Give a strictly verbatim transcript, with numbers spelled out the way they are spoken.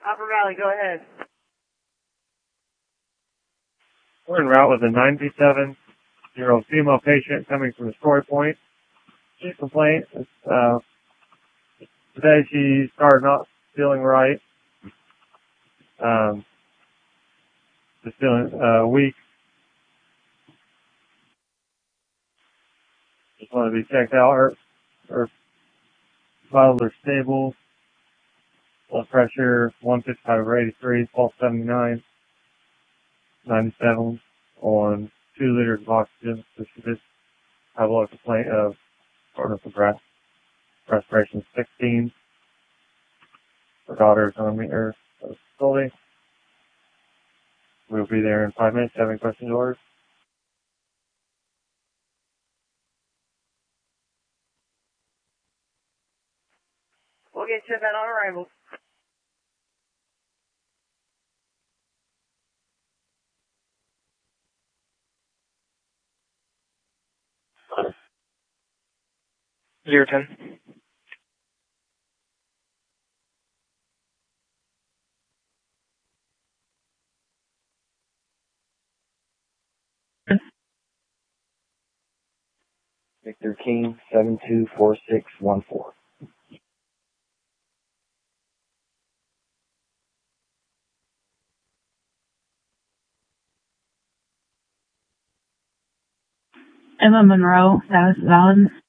Upper Valley, go ahead. We're en route with a ninety-seven-year-old female patient coming from the Story Point. She complaint is, uh, today she started not feeling right. Um, just feeling uh, weak. Just want to be checked out. Her, her vitals are stable. Blood pressure one fifty-five over eighty-three, pulse seventy-nine, ninety-seven on two liters of oxygen. So she just have a little complaint of shortness of breath. Respiration sixteen. Her daughter's on me or facility. We'll be there in five minutes. Have any questions or orders? We'll get you that on arrival. Zero ten. Victor King, seven two four six one four. Emma Monroe, South Valens.